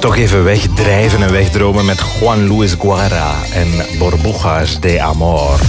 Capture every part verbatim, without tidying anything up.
Toch even wegdrijven en wegdromen met Juan Luis Guerra en Burbujas de Amor.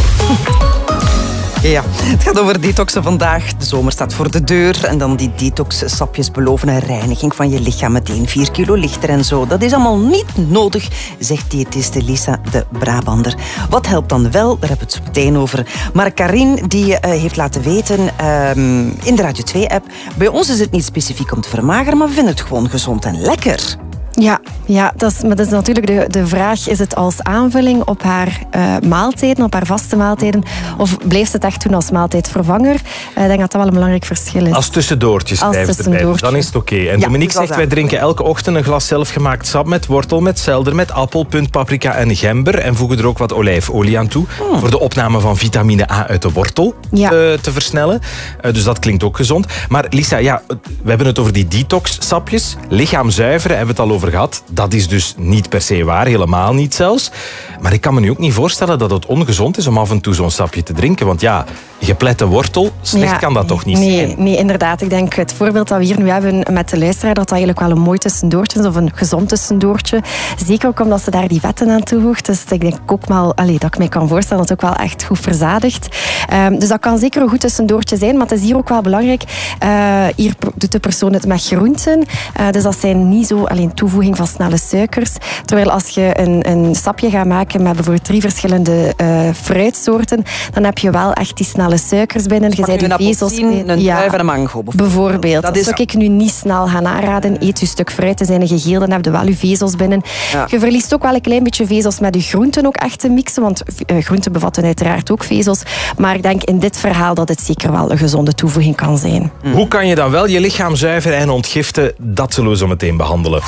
Ja, het gaat over detoxen vandaag. De zomer staat voor de deur. En dan die detox-sapjes beloven een reiniging van je lichaam. Meteen vier kilo lichter en zo. Dat is allemaal niet nodig, zegt diëtiste Lisa de Brabander. Wat helpt dan wel? Daar hebben we het zo meteen over. Maar Karin die, uh, heeft laten weten um, in de Radio twee-app... bij ons is het niet specifiek om te vermageren, maar we vinden het gewoon gezond en lekker. Ja, ja dat, is, maar dat is natuurlijk de, de vraag, is het als aanvulling op haar uh, maaltijden, op haar vaste maaltijden, of blijft het echt doen als maaltijdvervanger? Uh, ik denk dat dat wel een belangrijk verschil is. Als tussendoortje schrijft erbij, dan is het oké. Okay. En ja, Dominique zegt, wij drinken elke ochtend een glas zelfgemaakt sap met wortel, met selder, met appel, punt, paprika en gember en voegen er ook wat olijfolie aan toe, hmm. voor de opname van vitamine A uit de wortel ja. te, te versnellen. Uh, dus dat klinkt ook gezond. Maar Lisa, ja, we hebben het over die detox-sapjes. Lichaam zuiveren, hebben we het al over gehad. Dat is dus niet per se waar, helemaal niet zelfs. Maar ik kan me nu ook niet voorstellen dat het ongezond is om af en toe zo'n sapje te drinken. Want ja, geplette wortel, slecht ja, kan dat toch niet nee, zijn? Nee, inderdaad. Ik denk het voorbeeld dat we hier nu hebben met de luisteraar, dat dat eigenlijk wel een mooi tussendoortje is, of een gezond tussendoortje. Zeker ook omdat ze daar die vetten aan toevoegt. Dus ik denk ook wel, allez, dat ik mij kan voorstellen dat het ook wel echt goed verzadigt. Um, dus dat kan zeker een goed tussendoortje zijn. Maar het is hier ook wel belangrijk. Uh, hier doet de persoon het met groenten. Uh, dus dat zijn niet zo alleen toevoeging van snelle suikers. Terwijl als je een, een sapje gaat maken met bijvoorbeeld drie verschillende uh, fruitsoorten, dan heb je wel echt die snelle suikers binnen. Je zei de vezels, een ja, druif en een mango. Bijvoorbeeld. Dat, dat zou ik nu niet snel gaan aanraden. Eet je stuk fruit, zijn er gegeel, dan heb je wel je vezels binnen. Ja. Je verliest ook wel een klein beetje vezels met je groenten ook echt te mixen, want uh, groenten bevatten uiteraard ook vezels. Maar ik denk in dit verhaal dat het zeker wel een gezonde toevoeging kan zijn. Mm. Hoe kan je dan wel je lichaam zuiveren en ontgiften? Dat zullen we zo meteen behandelen.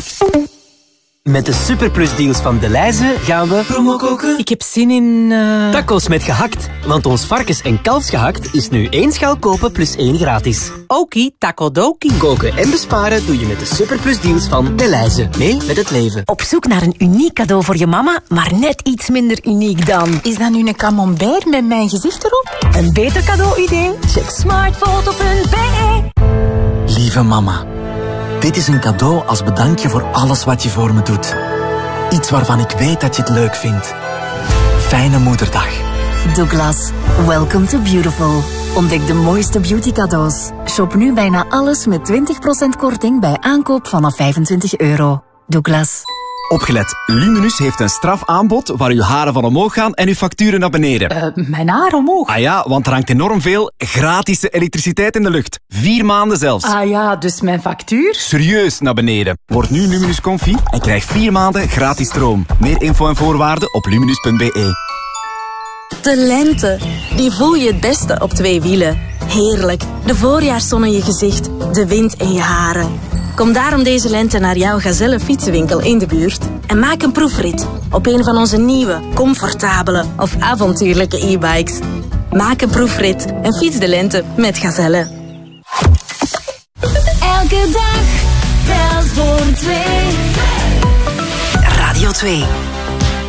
Met de Superplus deals van Delhaize gaan we promo koken. Ik heb zin in... Uh... tacos met gehakt. Want ons varkens- en kalfsgehakt is nu één schaal kopen plus één gratis. Okie, takodoki. Koken en besparen doe je met de Superplus deals van Delhaize. Mee met het leven. Op zoek naar een uniek cadeau voor je mama, maar net iets minder uniek dan. Is dat nu een camembert met mijn gezicht erop? Een beter cadeau-idee? Check smartfoto punt b e. Lieve mama. Dit is een cadeau als bedankje voor alles wat je voor me doet. Iets waarvan ik weet dat je het leuk vindt. Fijne moederdag. Douglas, welcome to beautiful. Ontdek de mooiste beauty cadeaus. Shop nu bijna alles met twintig procent korting bij aankoop vanaf vijfentwintig euro. Douglas. Opgelet, Luminus heeft een strafaanbod waar uw haren van omhoog gaan en uw facturen naar beneden. Uh, mijn haar omhoog? Ah ja, want er hangt enorm veel gratis elektriciteit in de lucht. Vier maanden zelfs. Ah ja, dus mijn factuur? Serieus naar beneden. Word nu Luminus Comfy en krijg vier maanden gratis stroom. Meer info en voorwaarden op luminus punt b e. De lente, die voel je het beste op twee wielen. Heerlijk, de voorjaarszon in je gezicht, de wind in je haren. Kom daarom deze lente naar jouw Gazelle fietsenwinkel in de buurt en maak een proefrit op een van onze nieuwe, comfortabele of avontuurlijke e-bikes. Maak een proefrit en fiets de lente met Gazelle. Elke dag telt voor twee. Radio twee.